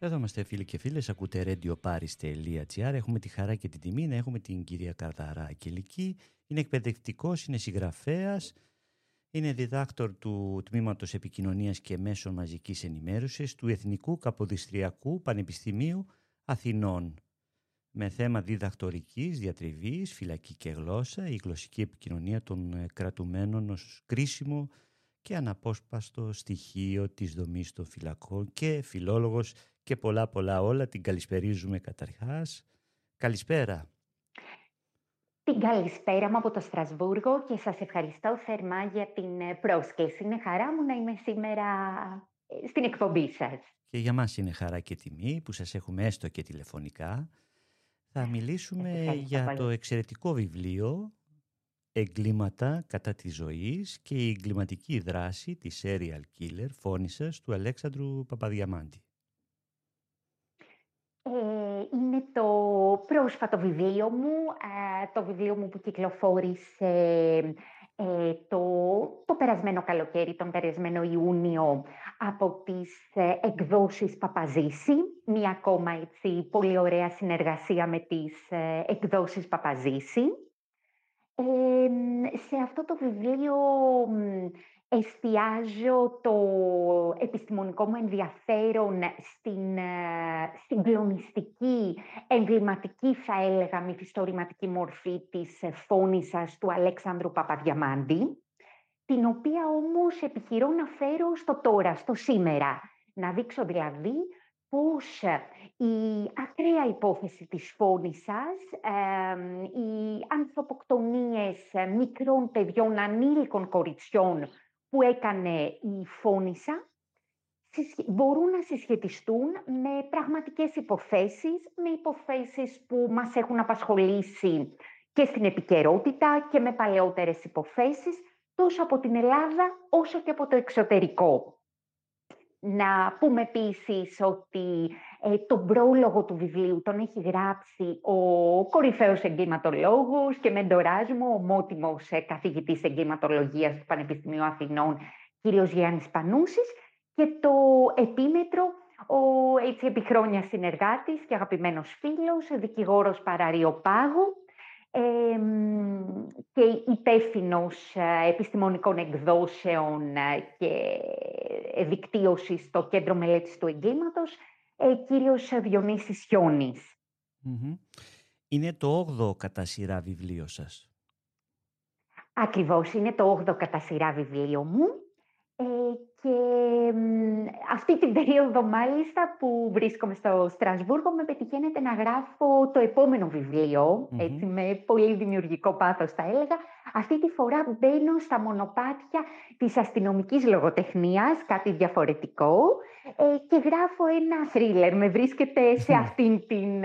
Εδώ είμαστε φίλοι και φίλες, ακούτε radioparis.gr. Έχουμε τη χαρά και την τιμή να έχουμε την κυρία Καρδαρά Αγγελική. Είναι εκπαιδευτικός, είναι συγγραφέας, είναι διδάκτορ του Τμήματος Επικοινωνίας και Μέσων Μαζικής Ενημέρωσης του Εθνικού Καποδιστριακού Πανεπιστημίου Αθηνών. Με θέμα διδακτορικής, διατριβής, φυλακή και γλώσσα, η γλωσσική επικοινωνία των κρατουμένων ως κρίσιμο και αναπόσπαστο στοιχείο της δομής των φυλακών και φιλόλογος και πολλά όλα. Την καλησπερίζουμε καταρχάς. Καλησπέρα. Την καλησπέρα μου από το Στρασβούργο και σας ευχαριστώ θερμά για την πρόσκληση. Είναι χαρά μου να είμαι σήμερα στην εκπομπή σας. Και για μας είναι χαρά και τιμή που σας έχουμε έστω και τηλεφωνικά. Θα μιλήσουμε για το εξαιρετικό βιβλίο «Εγκλήματα κατά της ζωής και η εγκληματική δράση της serial killer φόνησας» του Αλέξανδρου Παπαδιαμάντη. Είναι το πρόσφατο βιβλίο μου, το βιβλίο μου που κυκλοφόρησε το περασμένο καλοκαίρι, τον περασμένο Ιούνιο, από τις εκδόσεις Παπαζήση. Μία ακόμα έτσι πολύ ωραία συνεργασία με τις εκδόσεις Παπαζήση. Σε αυτό το βιβλίο εστιάζω το επιστημονικό μου ενδιαφέρον στην συγκλονιστική, εμβληματική, θα έλεγα, μυθιστορηματική μορφή της φόνησας του Αλέξανδρου Παπαδιαμάντη, την οποία όμως επιχειρώ να φέρω στο τώρα, στο σήμερα. Να δείξω δηλαδή πώς η ακραία υπόθεση της φόνησας, οι ανθρωποκτονίες μικρών παιδιών, ανήλικων κοριτσιών που έκανε η φόνησα, μπορούν να συσχετιστούν με πραγματικές υποθέσεις, με υποθέσεις που μας έχουν απασχολήσει και στην επικαιρότητα και με παλαιότερες υποθέσεις, τόσο από την Ελλάδα όσο και από το εξωτερικό. Να πούμε επίσης ότι τον πρόλογο του βιβλίου τον έχει γράψει ο κορυφαίος εγκληματολόγος και μεντοράς μου, ο ομότιμος καθηγητής εγκληματολογίας του Πανεπιστημίου Αθηνών, κύριος Γιάννης Πανούσης, και το επίμετρο ο έτσι επί χρόνια συνεργάτης και αγαπημένος φίλος, δικηγόρος Παραριοπάγου, και υπεύθυνος επιστημονικών εκδόσεων και δικτύωσης στο Κέντρο Μελέτης του Εγκλήματος, κύριος Διονύσης Χιώνης. Είναι το 8ο κατά σειρά βιβλίο σας. Ακριβώς, είναι το 8ο κατά σειρά βιβλίο μου. Και αυτή την περίοδο μάλιστα που βρίσκομαι στο Στρασβούργο με πετυχαίνεται να γράφω το επόμενο βιβλίο, έτσι, με πολύ δημιουργικό πάθος θα έλεγα. Αυτή τη φορά μπαίνω στα μονοπάτια της αστυνομικής λογοτεχνίας, κάτι διαφορετικό, και γράφω ένα θρίλερ. Με βρίσκεται σε αυτήν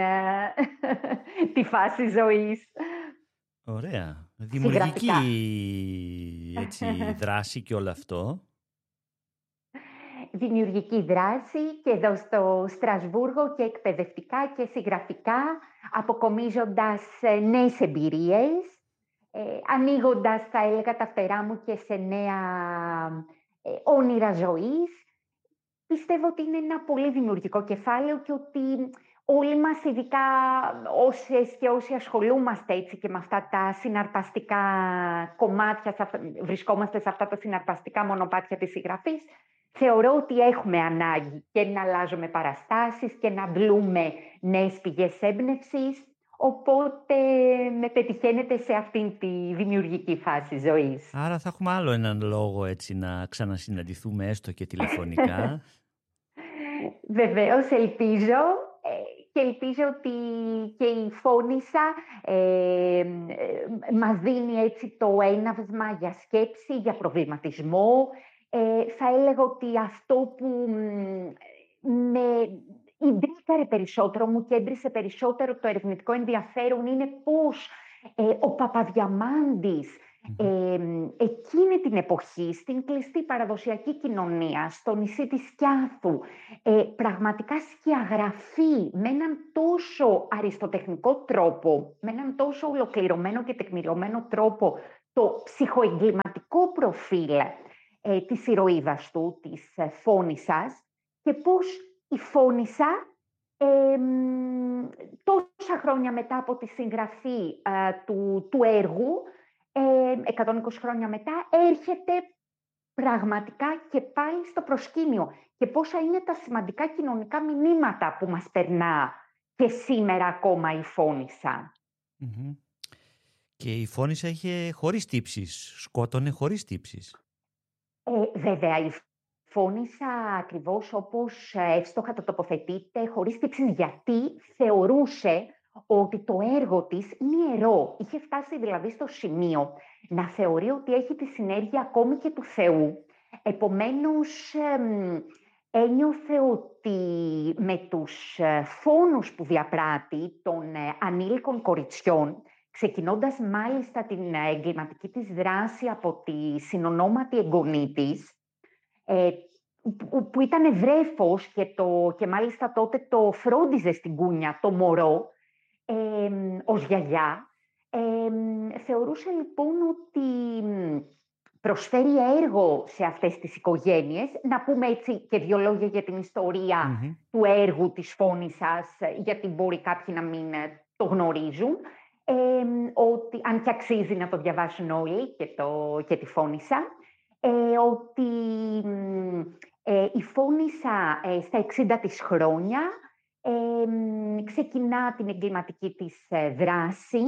τη φάση ζωής. Ωραία. Δημιουργική έτσι, δράση και όλο αυτό. Δημιουργική δράση και εδώ στο Στρασβούργο και εκπαιδευτικά και συγγραφικά, αποκομίζοντας νέες εμπειρίες, ανοίγοντας, θα έλεγα, τα φτερά μου και σε νέα όνειρα ζωής. Πιστεύω ότι είναι ένα πολύ δημιουργικό κεφάλαιο και ότι όλοι μας, ειδικά όσες και όσοι ασχολούμαστε έτσι και με αυτά τα συναρπαστικά κομμάτια, βρισκόμαστε σε αυτά τα συναρπαστικά μονοπάτια της συγγραφής, θεωρώ ότι έχουμε ανάγκη και να αλλάζουμε παραστάσεις και να αντλούμε νέες πηγές έμπνευσης, οπότε με πετυχαίνεται σε αυτήν τη δημιουργική φάση ζωής. Άρα θα έχουμε άλλο έναν λόγο έτσι να ξανασυναντηθούμε έστω και τηλεφωνικά. Βεβαίως, ελπίζω. Και ελπίζω ότι και η φόνησα μας δίνει έτσι το έναυσμα για σκέψη, για προβληματισμό. Θα έλεγα ότι αυτό που με ιντρίκαρε περισσότερο, μου κέντρισε περισσότερο το ερευνητικό ενδιαφέρον, είναι πώς ο Παπαδιαμάντης εκείνη την εποχή, στην κλειστή παραδοσιακή κοινωνία, στο νησί της Σκιάθου, πραγματικά σκιαγραφεί με έναν τόσο αριστοτεχνικό τρόπο, με έναν τόσο ολοκληρωμένο και τεκμηριωμένο τρόπο το ψυχοεγκληματικό προφίλ της ηρωίδας του, της φόνησας, και πώς η Φόνισσα, τόσα χρόνια μετά από τη συγγραφή του έργου, 120 χρόνια μετά, έρχεται πραγματικά και πάλι στο προσκήνιο. Και πόσα είναι τα σημαντικά κοινωνικά μηνύματα που μας περνά και σήμερα ακόμα η Φόνισσα. Mm-hmm. Και η Φόνισσα είχε χωρίς τύψεις, σκότωνε χωρίς τύψεις. Βέβαια, η Φόνισσα, ακριβώς όπως εύστοχα το τοποθετείται, χωρίς τύψεις, γιατί θεωρούσε ότι το έργο της είναι ιερό. Είχε φτάσει δηλαδή στο σημείο να θεωρεί ότι έχει τη συνέργεια ακόμη και του Θεού. Επομένως, ένιωθε ότι με τους φόνους που διαπράττει των ανήλικων κοριτσιών, ξεκινώντας μάλιστα την εγκληματική της δράση από τη συνονόματη εγγονή της, που ήταν βρέφος και μάλιστα τότε το φρόντιζε στην κούνια το μωρό, ως γιαγιά, θεωρούσε λοιπόν ότι προσφέρει έργο σε αυτές τις οικογένειες. Να πούμε έτσι και 2 λόγια για την ιστορία του έργου της Φόνισσας, γιατί μπορεί κάποιοι να μην το γνωρίζουν, ότι, αν και αξίζει να το διαβάσουν όλοι και τη Φόνισσα, ότι η Φόνισσα στα 60 της χρόνια ξεκινά την εγκληματική της δράση,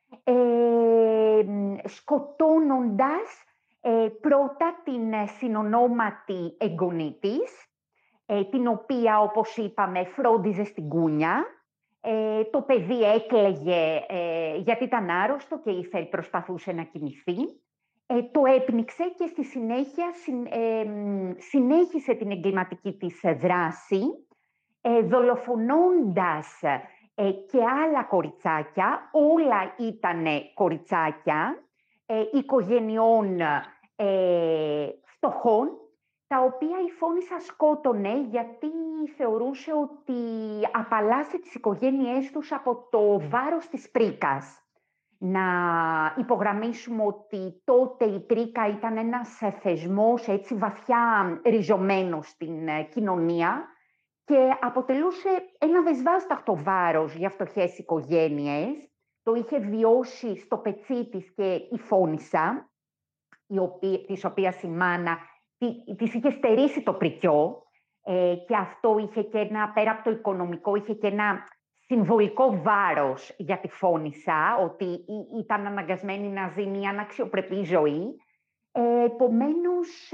σκοτώνοντας πρώτα την συνονόματη εγγονή της, την οποία, όπως είπαμε, φρόντιζε στην κούνια. Το παιδί έκλαιγε γιατί ήταν άρρωστο και προσπαθούσε να κοιμηθεί. Το έπνιξε και στη συνέχεια συνέχισε την εγκληματική της δράση, δολοφονώντας και άλλα κοριτσάκια. Όλα ήτανε κοριτσάκια οικογενειών φτωχών, τα οποία η Φόνισσα σκότωνε γιατί θεωρούσε ότι απαλλάσσει τις οικογένειές τους από το βάρος της πρίκας. Να υπογραμμίσουμε ότι τότε η πρίκα ήταν ένας θεσμός έτσι βαθιά ριζωμένος στην κοινωνία και αποτελούσε ένα δυσβάσταχτο βάρος για φτωχές οικογένειες. Το είχε βιώσει στο πετσί της και η Φόνισσα, της οποίας η μάνα της είχε στερήσει το πρικιό, και αυτό είχε και πέρα από το οικονομικό, είχε και ένα συμβολικό βάρος για τη Φόνισσα, ότι ήταν αναγκασμένη να ζει μια αναξιοπρεπή ζωή. Επομένως,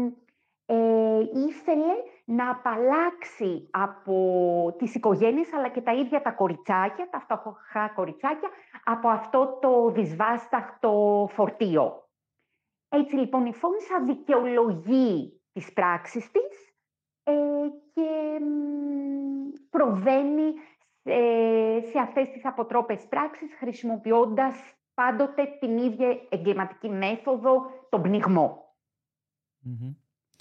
ήθελε να απαλλάξει από τις οικογένειες, αλλά και τα ίδια τα κοριτσάκια, τα φτωχά κοριτσάκια, από αυτό το δυσβάσταχτο φορτίο. Έτσι λοιπόν η Φόνισσα δικαιολογεί τις πράξεις της και προβαίνει σε αυτές τις αποτρόπες πράξεις, χρησιμοποιώντας πάντοτε την ίδια εγκληματική μέθοδο, τον πνιγμό. Mm-hmm.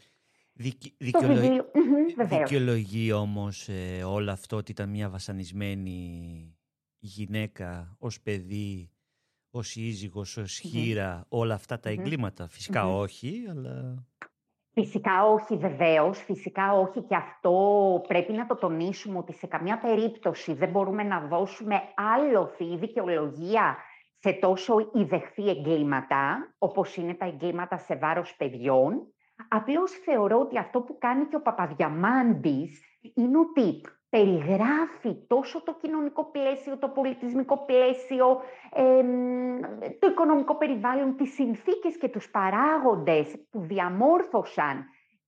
Δικαιολογεί όμως όλο αυτό ότι ήταν μια βασανισμένη γυναίκα ως παιδί, ως σύζυγος, ως χήρα, όλα αυτά τα εγκλήματα? Φυσικά όχι, αλλά... Φυσικά όχι, βεβαίως, φυσικά όχι, και αυτό πρέπει να το τονίσουμε, ότι σε καμιά περίπτωση δεν μπορούμε να δώσουμε άλοθη δικαιολογία σε τόσο ιδεχθή εγκλήματα, όπως είναι τα εγκλήματα σε βάρος παιδιών. Απλώς θεωρώ ότι αυτό που κάνει και ο Παπαδιαμάντης είναι ότι περιγράφει τόσο το κοινωνικό πλαίσιο, το πολιτισμικό πλαίσιο, το οικονομικό περιβάλλον, τις συνθήκες και τους παράγοντες που διαμόρφωσαν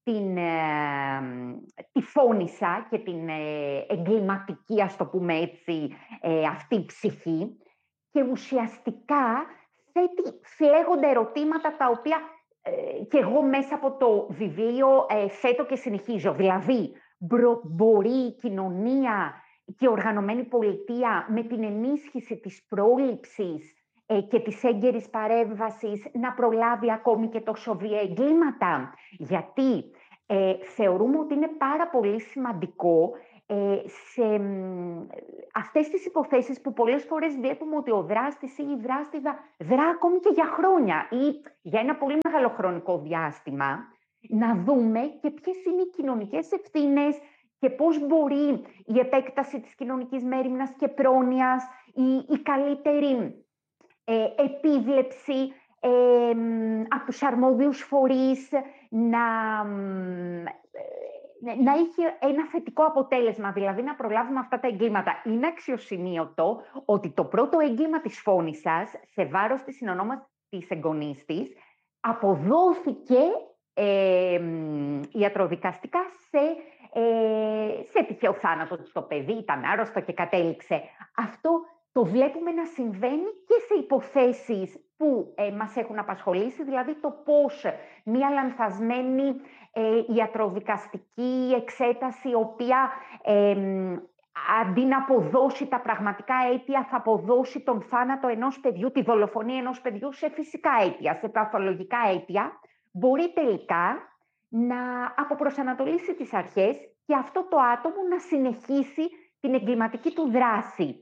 τη Φόνισσα και την εγκληματική, ας το πούμε έτσι, αυτή ψυχή, και ουσιαστικά θέτει φλέγοντα ερωτήματα τα οποία και εγώ μέσα από το βιβλίο θέτω και συνεχίζω. Δηλαδή, μπορεί η κοινωνία και η οργανωμένη πολιτεία με την ενίσχυση της πρόληψης και της έγκαιρης παρέμβασης να προλάβει ακόμη και τόσο βία εγκλήματα? Γιατί θεωρούμε ότι είναι πάρα πολύ σημαντικό σε αυτές τις υποθέσεις που πολλές φορές βλέπουμε ότι ο δράστης ή η δράστηδα δρά ακόμη και για χρόνια ή για ένα πολύ μεγάλο χρονικό διάστημα, να δούμε και ποιες είναι οι κοινωνικές ευθύνες και πώς μπορεί η επέκταση της κοινωνικής μέριμνας και πρόνοιας, η καλύτερη επίβλεψη από τους αρμόδιους φορείς να έχει ένα θετικό αποτέλεσμα, δηλαδή να προλάβουμε αυτά τα εγκλήματα. Είναι αξιοσημείωτο ότι το πρώτο έγκλημα της Φόνισσας σε βάρος της συνονόματης εγγονής της αποδόθηκε ιατροδικαστικά σε τυχαίο θάνατο. Το παιδί ήταν άρρωστο και κατέληξε. Αυτό το βλέπουμε να συμβαίνει και σε υποθέσεις που μας έχουν απασχολήσει, δηλαδή το πώς μία λανθασμένη ιατροδικαστική εξέταση, η οποία αντί να αποδώσει τα πραγματικά αίτια, θα αποδώσει τον θάνατο ενός παιδιού, τη δολοφονία ενός παιδιού σε φυσικά αίτια, σε παθολογικά αίτια, μπορεί τελικά να αποπροσανατολίσει τις αρχές και αυτό το άτομο να συνεχίσει την εγκληματική του δράση.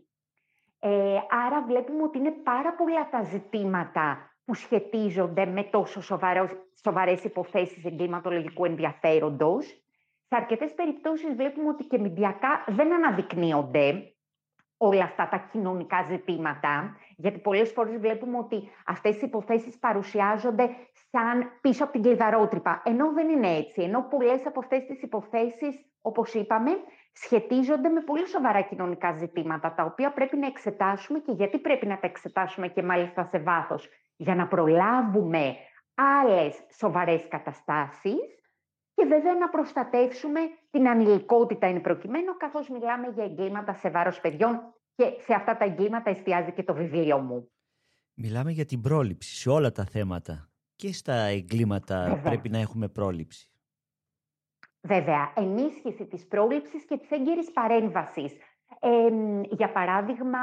Άρα βλέπουμε ότι είναι πάρα πολλά τα ζητήματα που σχετίζονται με τόσο σοβαρές υποθέσεις εγκληματολογικού ενδιαφέροντος. Σε αρκετές περιπτώσεις βλέπουμε ότι και μηντιακά δεν αναδεικνύονται όλα αυτά τα κοινωνικά ζητήματα, γιατί πολλές φορές βλέπουμε ότι αυτές οι υποθέσεις παρουσιάζονται σαν πίσω από την κλειδαρότρυπα, ενώ δεν είναι έτσι, ενώ πολλές από αυτές τις υποθέσεις, όπως είπαμε, σχετίζονται με πολύ σοβαρά κοινωνικά ζητήματα, τα οποία πρέπει να εξετάσουμε. Και γιατί πρέπει να τα εξετάσουμε και μάλιστα σε βάθος? Για να προλάβουμε άλλες σοβαρές καταστάσεις και βέβαια να προστατεύσουμε την ανηλικότητα εν προκειμένου, καθώς μιλάμε για εγκλήματα σε βάρος παιδιών, και σε αυτά τα εγκλήματα εστιάζει και το βιβλίο μου. Μιλάμε για την πρόληψη σε όλα τα θέματα. Και στα εγκλήματα βέβαια πρέπει να έχουμε πρόληψη. Βέβαια, ενίσχυση της πρόληψης και της έγκαιρης παρέμβασης. Για παράδειγμα,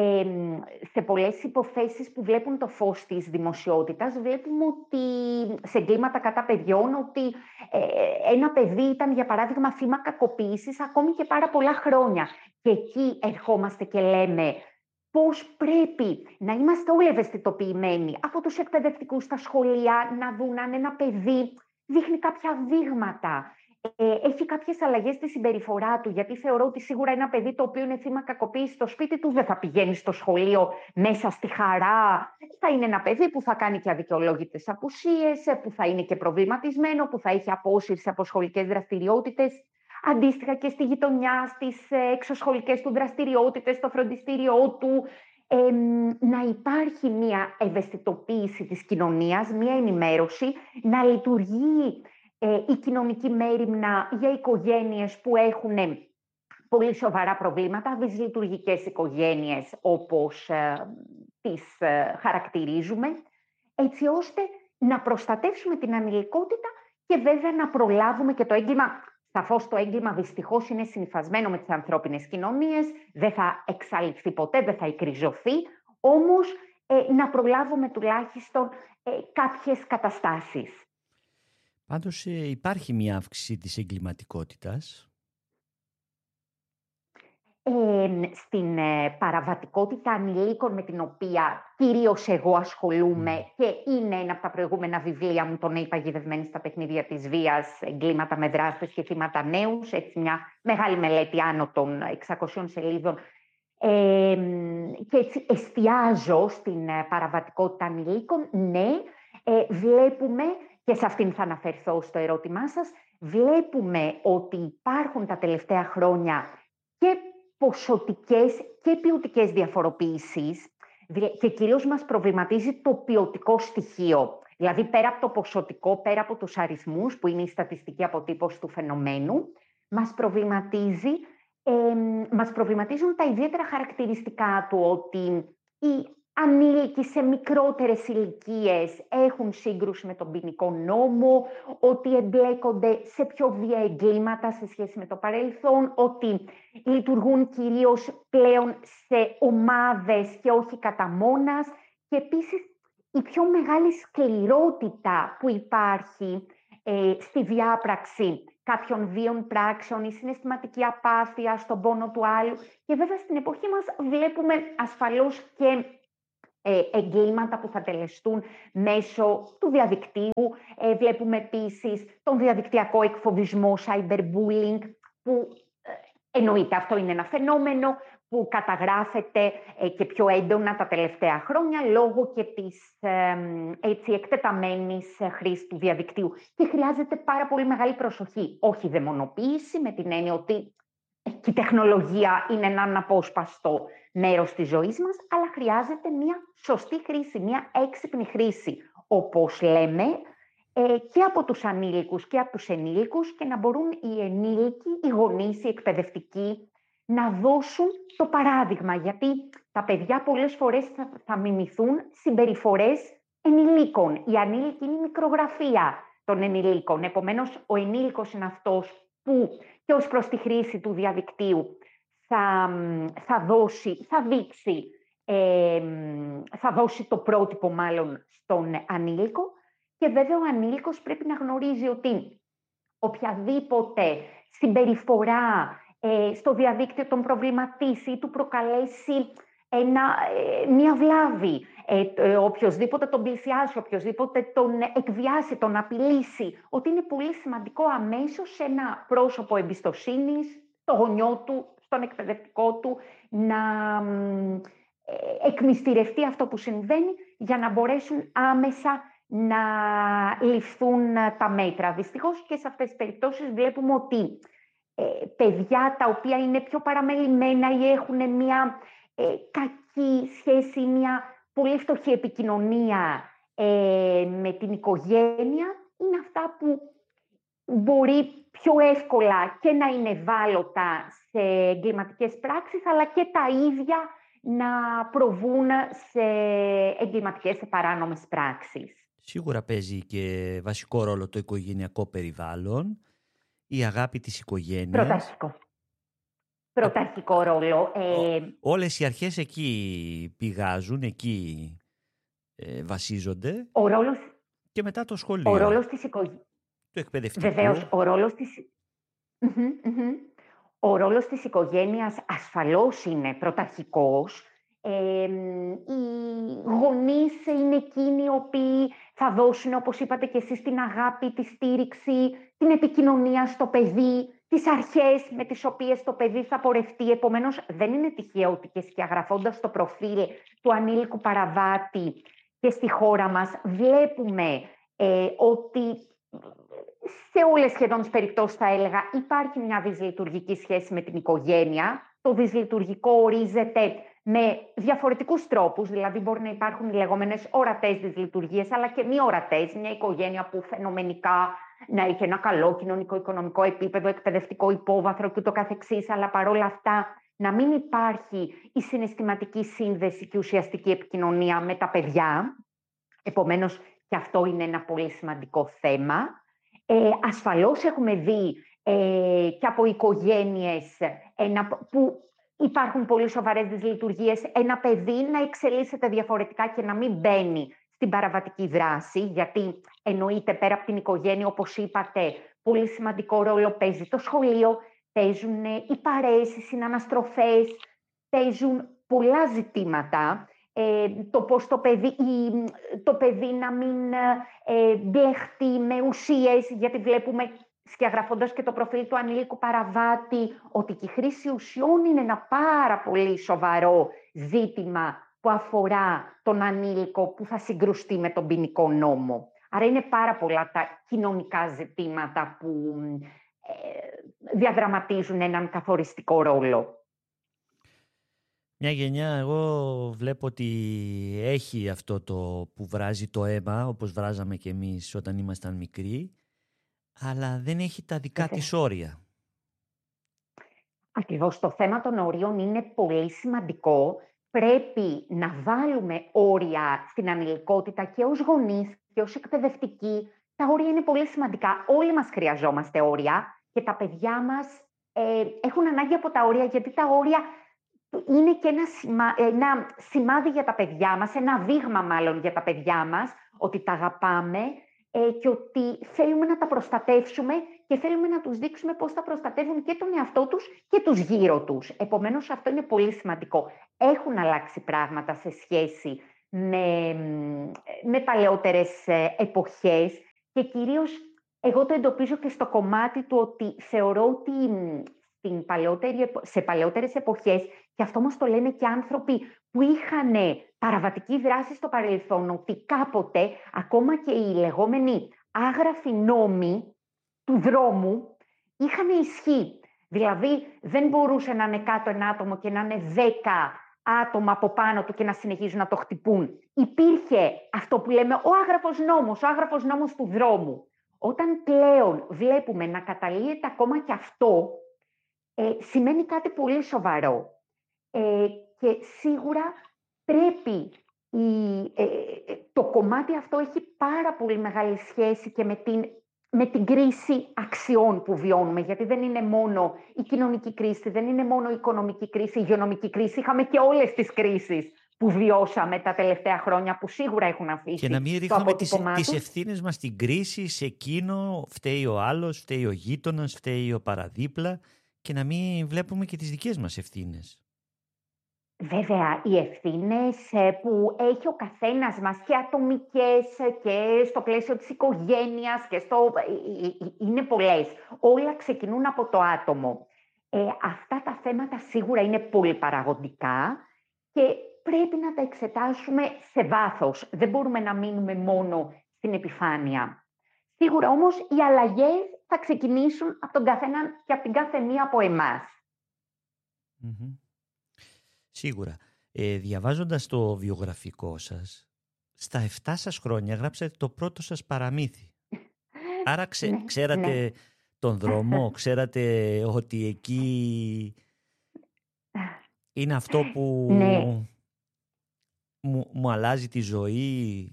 σε πολλές υποθέσεις που βλέπουν το φως της δημοσιότητας, βλέπουμε ότι σε εγκλήματα κατά παιδιών, ότι ένα παιδί ήταν, για παράδειγμα, θύμα κακοποίησης ακόμη και πάρα πολλά χρόνια. Και εκεί ερχόμαστε και λέμε πώς πρέπει να είμαστε όλοι ευαισθητοποιημένοι από τους εκπαιδευτικούς στα σχολεία, να δουν αν ένα παιδί δείχνει κάποια δείγματα, έχει κάποιες αλλαγές στη συμπεριφορά του, γιατί θεωρώ ότι σίγουρα ένα παιδί το οποίο είναι θύμα κακοποίησης στο σπίτι του δεν θα πηγαίνει στο σχολείο μέσα στη χαρά. Θα είναι ένα παιδί που θα κάνει και αδικαιολόγητες απουσίες, που θα είναι και προβληματισμένο, που θα έχει απόσυρση από σχολικές δραστηριότητες. Αντίστοιχα και στη γειτονιά, στις εξωσχολικές του δραστηριότητες, στο φροντιστήριό του, να υπάρχει μια ευαισθητοποίηση της κοινωνίας, μια ενημέρωση, να λειτουργεί η κοινωνική μέριμνα για οικογένειες που έχουν πολύ σοβαρά προβλήματα, δυσλειτουργικές οικογένειες όπως τις χαρακτηρίζουμε, έτσι ώστε να προστατεύσουμε την ανηλικότητα και βέβαια να προλάβουμε και το έγκλημα. Σαφώς το έγκλημα δυστυχώς είναι συνυφασμένο με τις ανθρώπινες κοινωνίες, δεν θα εξαλειφθεί ποτέ, δεν θα εκριζωθεί, όμως να προλάβουμε τουλάχιστον κάποιες καταστάσεις. Πάντως υπάρχει μια αύξηση της εγκληματικότητας. Στην παραβατικότητα ανηλίκων, με την οποία κυρίως εγώ ασχολούμαι και είναι ένα από τα προηγούμενα βιβλία μου, το «Νέοι παγιδευμένοι στα παιχνίδια της βίας, εγκλήματα με δράστες και θύματα νέους», έτσι μια μεγάλη μελέτη άνω των 600 σελίδων, και έτσι εστιάζω στην παραβατικότητα ανηλίκων. Ναι, βλέπουμε, και σε αυτήν θα αναφερθώ στο ερώτημά σας, βλέπουμε ότι υπάρχουν τα τελευταία χρόνια και ποσοτικές και ποιοτικές διαφοροποιήσεις, και κυρίως μας προβληματίζει το ποιοτικό στοιχείο. Δηλαδή πέρα από το ποσοτικό, πέρα από τους αριθμούς που είναι η στατιστική αποτύπωση του φαινομένου, μας προβληματίζουν τα ιδιαίτερα χαρακτηριστικά του, ότι οι ανήλικοι σε μικρότερες ηλικίες έχουν σύγκρουση με τον ποινικό νόμο, ότι εμπλέκονται σε πιο βία εγκλήματα σε σχέση με το παρελθόν, ότι λειτουργούν κυρίως πλέον σε ομάδες και όχι κατά μόνας, και επίσης η πιο μεγάλη σκληρότητα που υπάρχει στη διάπραξη κάποιων βίων πράξεων, η συναισθηματική απάθεια στον πόνο του άλλου. Και βέβαια στην εποχή μας βλέπουμε ασφαλώς και εγκλήματα που θα τελεστούν μέσω του διαδικτύου. Βλέπουμε επίσης τον διαδικτυακό εκφοβισμό, cyberbullying, που εννοείται αυτό είναι ένα φαινόμενο που καταγράφεται και πιο έντονα τα τελευταία χρόνια λόγω και της έτσι, εκτεταμένης χρήσης του διαδικτύου. Και χρειάζεται πάρα πολύ μεγάλη προσοχή. Όχι δαιμονοποίηση, με την έννοια ότι η τεχνολογία είναι ένα αναπόσπαστο μέρος της ζωής μας, αλλά χρειάζεται μια σωστή χρήση, μια έξυπνη χρήση, όπως λέμε, και από τους ανήλικους και από τους ενήλικους, και να μπορούν οι ενήλικοι, οι γονείς, οι εκπαιδευτικοί να δώσουν το παράδειγμα, γιατί τα παιδιά πολλές φορές θα μιμηθούν συμπεριφορές ενηλίκων. Οι ανήλικοι είναι η μικρογραφία των ενηλίκων, επομένως ο ενήλικος είναι αυτός που και ως προς τη χρήση του διαδικτύου θα δώσει το πρότυπο μάλλον στον ανήλικο. Και βέβαια ο ανήλικος πρέπει να γνωρίζει ότι οποιαδήποτε συμπεριφορά στο διαδίκτυο τον προβληματίσει ή του προκαλέσει μια βλάβη, οποιοσδήποτε τον πλησιάσει, οποιοσδήποτε τον εκβιάσει, τον απειλήσει, ότι είναι πολύ σημαντικό αμέσως σε ένα πρόσωπο εμπιστοσύνης, στο γονιό του, στον εκπαιδευτικό του, να εκμυστηρευτεί αυτό που συμβαίνει για να μπορέσουν άμεσα να ληφθούν τα μέτρα. Δυστυχώς και σε αυτές τις περιπτώσεις βλέπουμε ότι παιδιά τα οποία είναι πιο παραμελημένα ή έχουν μια κακή σχέση, μια πολύ φτωχή επικοινωνία με την οικογένεια, είναι αυτά που μπορεί πιο εύκολα και να είναι ευάλωτα σε εγκληματικές πράξεις, αλλά και τα ίδια να προβούν σε εγκληματικές, σε παράνομες πράξεις. Σίγουρα παίζει και βασικό ρόλο το οικογενειακό περιβάλλον, η αγάπη της οικογένειας. Πρωταρχικό ρόλο. Όλες οι αρχές εκεί πηγάζουν, εκεί βασίζονται. Και μετά το σχολείο. Ο ρόλος της οικογένειας. Το εκπαιδευτικό. Βεβαίως, ο ρόλος της οικογένειας ασφαλώς είναι πρωταρχικός. Οι γονείς είναι εκείνοι οι οποίοι θα δώσουν, όπως είπατε και εσείς, την αγάπη, τη στήριξη, την επικοινωνία στο παιδί, τις αρχές με τις οποίες το παιδί θα πορευτεί. Επομένως, δεν είναι τυχαίο ότι και σκιαγραφώντας το προφίλ του ανήλικου παραβάτη και στη χώρα μας βλέπουμε ότι σε όλες σχεδόν τις περιπτώσεις, θα έλεγα, υπάρχει μια δυσλειτουργική σχέση με την οικογένεια. Το δυσλειτουργικό ορίζεται με διαφορετικούς τρόπους, δηλαδή μπορεί να υπάρχουν οι λεγόμενες ορατές δυσλειτουργίες, αλλά και μη ορατές. Μια οικογένεια που φαινομενικά να έχει ένα καλό κοινωνικό-οικονομικό επίπεδο, εκπαιδευτικό υπόβαθρο και ούτω καθεξής, αλλά παρόλα αυτά να μην υπάρχει η συναισθηματική σύνδεση και ουσιαστική επικοινωνία με τα παιδιά. Επομένως, και αυτό είναι ένα πολύ σημαντικό θέμα. Ασφαλώς έχουμε δει και από οικογένειες που υπάρχουν πολύ σοβαρές δυσλειτουργίες, ένα παιδί να εξελίσσεται διαφορετικά και να μην μπαίνει στην παραβατική δράση, γιατί εννοείται πέρα από την οικογένεια, όπως είπατε, πολύ σημαντικό ρόλο παίζει το σχολείο, παίζουν οι παρέες, οι συναναστροφές, παίζουν πολλά ζητήματα. Το πώς το παιδί να μην μπλεχτεί με ουσίες, γιατί βλέπουμε, σκιαγραφώντας και το προφίλ του ανήλικου παραβάτη, ότι και η χρήση ουσιών είναι ένα πάρα πολύ σοβαρό ζήτημα που αφορά τον ανήλικο που θα συγκρουστεί με τον ποινικό νόμο. Άρα είναι πάρα πολλά τα κοινωνικά ζητήματα που διαδραματίζουν έναν καθοριστικό ρόλο. Μια γενιά, εγώ βλέπω ότι έχει αυτό το που βράζει το αίμα, όπως βράζαμε και εμείς όταν ήμασταν μικροί, αλλά δεν έχει τα δικά της όρια. Ακριβώς, το θέμα των ορίων είναι πολύ σημαντικό. Πρέπει να βάλουμε όρια στην ανηλικότητα και ως γονείς και ως εκπαιδευτικοί. Τα όρια είναι πολύ σημαντικά. Όλοι μας χρειαζόμαστε όρια και τα παιδιά μας έχουν ανάγκη από τα όρια, γιατί τα όρια είναι και ένα σημάδι για τα παιδιά μας, ένα δείγμα μάλλον για τα παιδιά μας, ότι τα αγαπάμε και ότι θέλουμε να τα προστατεύσουμε και θέλουμε να τους δείξουμε πώς θα προστατεύουν και τον εαυτό τους και τους γύρω τους. Επομένως, αυτό είναι πολύ σημαντικό. Έχουν αλλάξει πράγματα σε σχέση με παλαιότερες εποχές και κυρίως εγώ το εντοπίζω και στο κομμάτι του ότι θεωρώ ότι σε παλαιότερες εποχές, και αυτό μας το λένε και άνθρωποι που είχαν παραβατική δράση στο παρελθόν, ότι κάποτε ακόμα και οι λεγόμενοι άγραφοι νόμοι του δρόμου είχαν ισχύ. Δηλαδή δεν μπορούσε να είναι κάτω ένα άτομο και να είναι 10 άτομα από πάνω του και να συνεχίζουν να το χτυπούν. Υπήρχε αυτό που λέμε ο άγραφος νόμος του δρόμου. Όταν πλέον βλέπουμε να καταλύεται ακόμα και αυτό, σημαίνει κάτι πολύ σοβαρό. Και σίγουρα πρέπει το κομμάτι αυτό έχει πάρα πολύ μεγάλη σχέση και με την κρίση αξιών που βιώνουμε, γιατί δεν είναι μόνο η κοινωνική κρίση, δεν είναι μόνο η οικονομική κρίση, η υγειονομική κρίση. Είχαμε και όλες τις κρίσεις που βιώσαμε τα τελευταία χρόνια, που σίγουρα έχουν αφήσει. Και να μην ρίχνουμε τις ευθύνες μας στην κρίση σε εκείνο, φταίει ο άλλος, φταίει ο γείτονας, φταίει ο παραδίπλα, και να μην βλέπουμε και τις δικές μας ευθύνες. Βέβαια, οι ευθύνες που έχει ο καθένας μας, και ατομικές και στο πλαίσιο της οικογένειας είναι πολλές. Όλα ξεκινούν από το άτομο. Αυτά τα θέματα σίγουρα είναι πολύ παραγωγικά και πρέπει να τα εξετάσουμε σε βάθος. Δεν μπορούμε να μείνουμε μόνο στην επιφάνεια. Σίγουρα όμως οι αλλαγές θα ξεκινήσουν από τον καθέναν και από την κάθε μία από εμάς. Mm-hmm. Σίγουρα. Διαβάζοντας το βιογραφικό σας, στα 7 σας χρόνια γράψατε το πρώτο σας παραμύθι. Άρα ξέρατε τον δρόμο, ξέρατε ότι εκεί είναι αυτό που μου αλλάζει τη ζωή.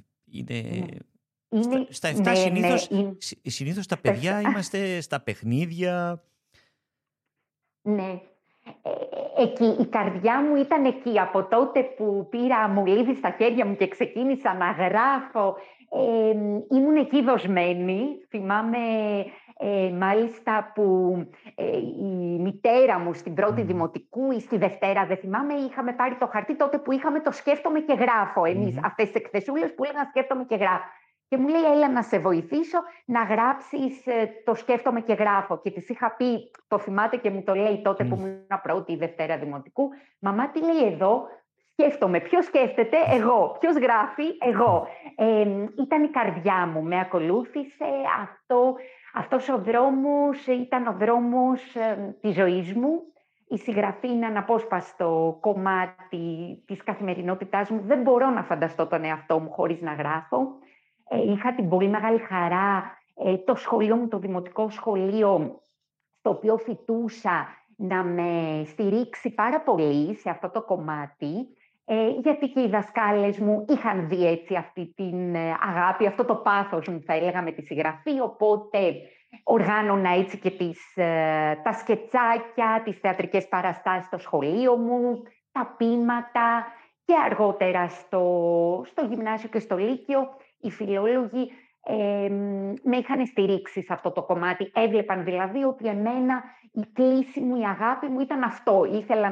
Στα 7 συνήθως τα παιδιά είμαστε στα παιχνίδια. Ναι. Εκεί, η καρδιά μου ήταν εκεί από τότε που πήρα μολύβι στα χέρια μου και ξεκίνησα να γράφω. Ήμουν εκεί δοσμένη. Θυμάμαι μάλιστα που η μητέρα μου στην πρώτη δημοτικού ή στη Δευτέρα, δεν θυμάμαι, είχαμε πάρει το χαρτί τότε που είχαμε το σκέφτομαι και γράφω εμείς, αυτές τις εκθεσούλες που έλεγαν σκέφτομαι και γράφω. Και μου λέει, έλα να σε βοηθήσω να γράψεις το σκέφτομαι και γράφω. Και της είχα πει, το θυμάται και μου το λέει τότε που ήμουν πρώτη ή Δευτέρα δημοτικού, μαμά, τι λέει εδώ, σκέφτομαι. Ποιος σκέφτεται, εγώ. Ποιος γράφει, εγώ. Ήταν η καρδιά μου, με ακολούθησε. Αυτός ο δρόμος ήταν ο δρόμος της ζωής μου. Η συγγραφή είναι αναπόσπαστο κομμάτι της καθημερινότητάς μου. Δεν μπορώ να φανταστώ τον εαυτό μου χωρίς να γράφω. Είχα την πολύ μεγάλη χαρά το σχολείο μου, το δημοτικό σχολείο, στο οποίο φοιτούσα, να με στηρίξει πάρα πολύ σε αυτό το κομμάτι, γιατί και οι δασκάλες μου είχαν δει έτσι αυτή την αγάπη, αυτό το πάθος μου θα έλεγα με τη συγγραφή, οπότε οργάνωνα έτσι και τα σκετσάκια, τις θεατρικές παραστάσεις στο σχολείο μου, τα ποίηματα, και αργότερα στο γυμνάσιο και στο λύκειο οι φιλόλογοι με είχαν στηρίξει σε αυτό το κομμάτι. Έβλεπαν δηλαδή ότι εμένα η κλίση μου, η αγάπη μου ήταν αυτό. Ήθελα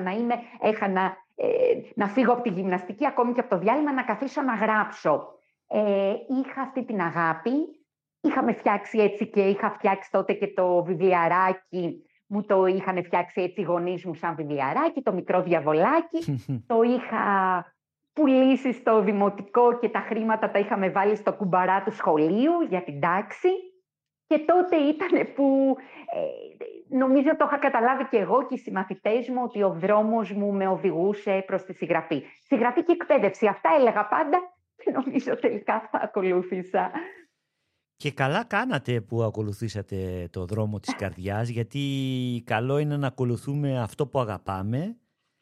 να φύγω από τη γυμναστική, ακόμη και από το διάλειμμα, να καθίσω να γράψω. Είχα αυτή την αγάπη. Είχαμε φτιάξει έτσι και είχα φτιάξει τότε και το βιβλιαράκι. Μου το είχαν φτιάξει έτσι οι γονείς μου σαν βιβλιαράκι, το μικρό διαβολάκι. Το είχα πουλήσει στο δημοτικό και τα χρήματα τα είχαμε βάλει στο κουμπαρά του σχολείου για την τάξη. Και τότε ήταν που νομίζω το είχα καταλάβει και εγώ και οι συμμαθητές μου ότι ο δρόμος μου με οδηγούσε προς τη συγγραφή. Συγγραφή και εκπαίδευση, αυτά έλεγα πάντα και νομίζω τελικά θα ακολούθησα. Και καλά κάνατε που ακολουθήσατε το δρόμο της καρδιάς, γιατί καλό είναι να ακολουθούμε αυτό που αγαπάμε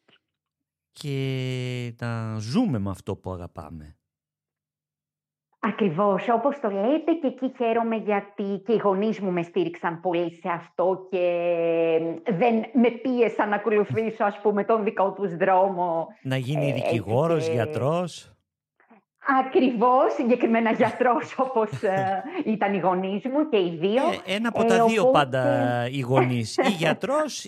και να ζούμε με αυτό που αγαπάμε. Ακριβώς, όπως το λέτε, και εκεί χαίρομαι γιατί και οι γονείς μου με στήριξαν πολύ σε αυτό και δεν με πίεσαν να ακολουθήσω, ας πούμε, τον δικό τους δρόμο. Να γίνει δικηγόρος, γιατρός. Ακριβώς, συγκεκριμένα γιατρός όπως ήταν οι γονείς μου και οι δύο. Ένα από τα δύο πάντα οι γονείς. Ή γιατρός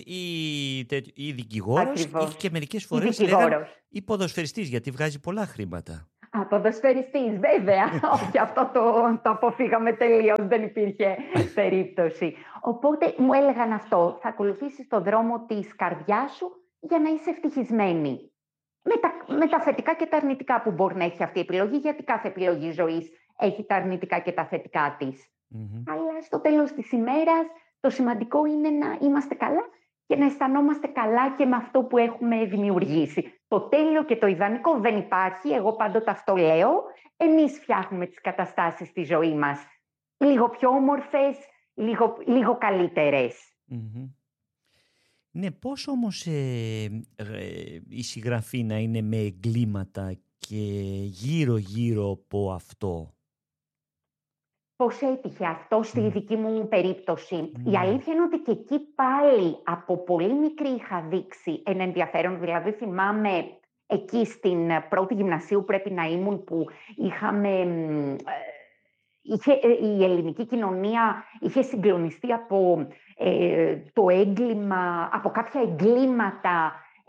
ή δικηγόρος. Και μερικές φορές λέγαν ή ποδοσφαιριστής, γιατί βγάζει πολλά χρήματα. Ποδοσφαιριστής, βέβαια. Όχι, αυτό το αποφύγαμε τελείως, δεν υπήρχε περίπτωση. Οπότε μου έλεγαν αυτό, θα ακολουθήσεις το δρόμο της καρδιάς σου για να είσαι ευτυχισμένη. Με τα θετικά και τα αρνητικά που μπορεί να έχει αυτή η επιλογή, γιατί κάθε επιλογή ζωής έχει τα αρνητικά και τα θετικά της. Αλλά στο τέλος της ημέρας το σημαντικό είναι να είμαστε καλά και να αισθανόμαστε καλά και με αυτό που έχουμε δημιουργήσει. Το τέλειο και το ιδανικό δεν υπάρχει, εγώ πάντοτε αυτό λέω. Εμείς φτιάχνουμε τις καταστάσεις στη ζωή μας λίγο πιο όμορφες, λίγο καλύτερες. Ναι, πώς όμως η συγγραφή να είναι με εγκλήματα και γύρω-γύρω από αυτό? Πώς έτυχε αυτό στη δική μου περίπτωση? Η αλήθεια είναι ότι και εκεί πάλι από πολύ μικρή είχα δείξει ένα ενδιαφέρον. Δηλαδή θυμάμαι εκεί στην πρώτη γυμνασίου πρέπει να ήμουν που η ελληνική κοινωνία είχε συγκλονιστεί από το έγκλημα, από κάποια εγκλήματα.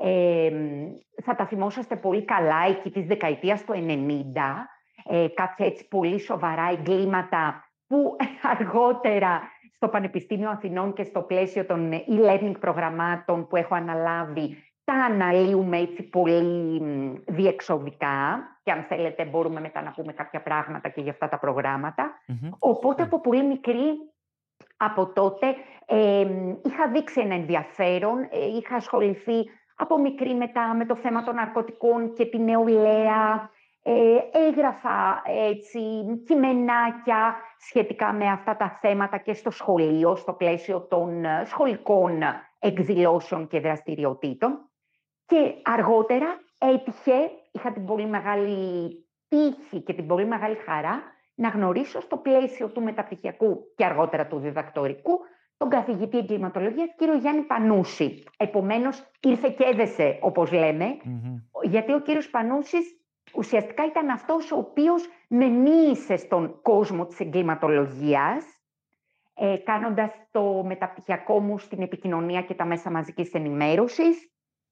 Θα τα θυμόσαστε πολύ καλά εκεί της δεκαετίας του 90. Κάποια έτσι πολύ σοβαρά εγκλήματα που αργότερα στο Πανεπιστήμιο Αθηνών και στο πλαίσιο των e-learning προγραμμάτων που έχω αναλάβει τα αναλύουμε έτσι πολύ διεξοδικά και αν θέλετε μπορούμε μετά να πούμε κάποια πράγματα και για αυτά τα προγράμματα. Οπότε από πολύ μικρή από τότε είχα δείξει ένα ενδιαφέρον, είχα ασχοληθεί από μικρή μετά με το θέμα των ναρκωτικών και την νεολαία. Έγραφα έτσι κειμενάκια σχετικά με αυτά τα θέματα και στο σχολείο, στο πλαίσιο των σχολικών εκδηλώσεων και δραστηριοτήτων. Και αργότερα είχα την πολύ μεγάλη τύχη και την πολύ μεγάλη χαρά να γνωρίσω στο πλαίσιο του μεταπτυχιακού και αργότερα του διδακτορικού τον καθηγητή εγκληματολογίας κύριο Γιάννη Πανούση. Επομένως ήρθε και έδεσε, όπως λέμε, γιατί ο κύριος Πανούσης ουσιαστικά ήταν αυτός ο οποίος με μοίησε στον κόσμο της εγκληματολογίας, κάνοντας το μεταπτυχιακό μου στην επικοινωνία και τα μέσα μαζικής ενημέρωσης.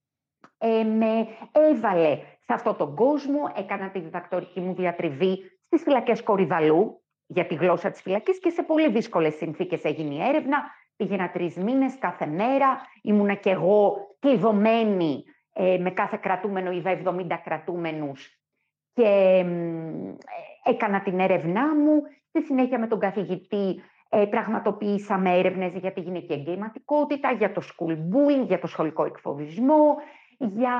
Με έβαλε σε αυτόν τον κόσμο, έκανα τη διδακτορική μου διατριβή στις φυλακές Κορυδαλού, για τη γλώσσα της φυλακής και σε πολύ δύσκολες συνθήκες έγινε η έρευνα. Πήγαινα 3 μήνες κάθε μέρα, ήμουνα κι εγώ κλειδωμένη με κάθε κρατούμενο, είδα 70 κρατούμενους και έκανα την έρευνά μου. Στη συνέχεια με τον καθηγητή πραγματοποιήσαμε έρευνες για τη γυναικεία εγκληματικότητα, για το school bullying, για το σχολικό εκφοβισμό, για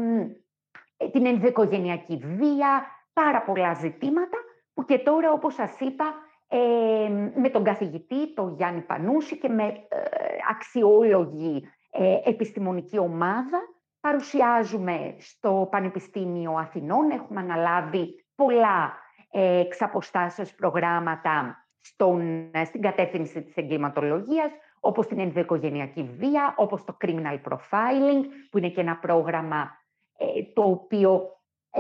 την ενδοοικογενειακή βία, πάρα πολλά ζητήματα που και τώρα, όπως σας είπα, με τον καθηγητή, τον Γιάννη Πανούση και με αξιόλογη επιστημονική ομάδα παρουσιάζουμε στο Πανεπιστήμιο Αθηνών. Έχουμε αναλάβει πολλά εξ αποστάσεως προγράμματα στην κατεύθυνση της εγκληματολογίας, όπως την ενδοοικογενειακή βία, όπως το criminal profiling, που είναι και ένα πρόγραμμα το οποίο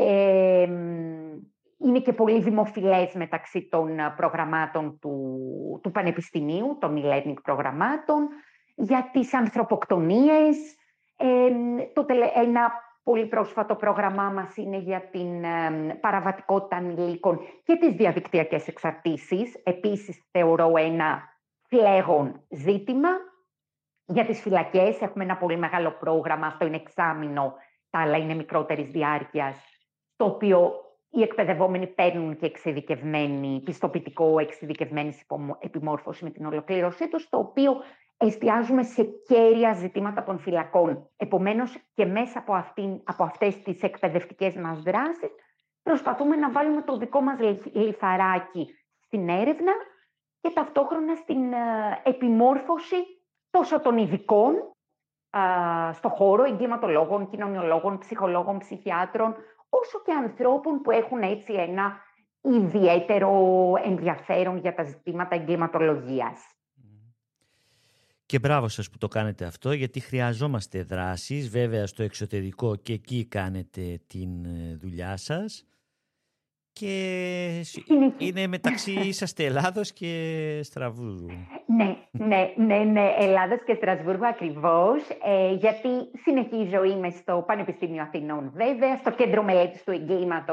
είναι και πολύ δημοφιλές μεταξύ των προγραμμάτων του Πανεπιστημίου, των e-learning προγραμμάτων, για τις ανθρωποκτονίες. Ένα πολύ πρόσφατο πρόγραμμά μας είναι για την παραβατικότητα ανηλίκων και τις διαδικτυακές εξαρτήσεις. Επίσης, θεωρώ ένα φλέγον ζήτημα. Για τις φυλακές έχουμε ένα πολύ μεγάλο πρόγραμμα, αυτό είναι εξάμηνο, τα άλλα είναι μικρότερης διάρκειας, το οποίο οι εκπαιδευόμενοι παίρνουν και πιστοποιητικό εξειδικευμένης επιμόρφωση με την ολοκλήρωσή τους, το οποίο εστιάζουμε σε κέρια ζητήματα των φυλακών. Επομένως, και μέσα από αυτές τις εκπαιδευτικές μας δράσεις, προσπαθούμε να βάλουμε το δικό μας λιθαράκι στην έρευνα και ταυτόχρονα στην επιμόρφωση τόσο των ειδικών στο χώρο εγκληματολόγων, κοινωνιολόγων, ψυχολόγων, ψυχιάτρων, όσο και ανθρώπων που έχουν έτσι ένα ιδιαίτερο ενδιαφέρον για τα ζητήματα εγκληματολογίας. Και μπράβο σας που το κάνετε αυτό, γιατί χρειαζόμαστε δράσεις, βέβαια στο εξωτερικό και εκεί κάνετε την δουλειά σας. Και είναι μεταξύ είσαστε Ελλάδος και Στρασβούργου. Ναι, Ελλάδος και Στρασβούργου ακριβώς, γιατί συνεχίζω, είμαι στο Πανεπιστήμιο Αθηνών βέβαια, στο Κέντρο Μελέτης του Εγκλήματος,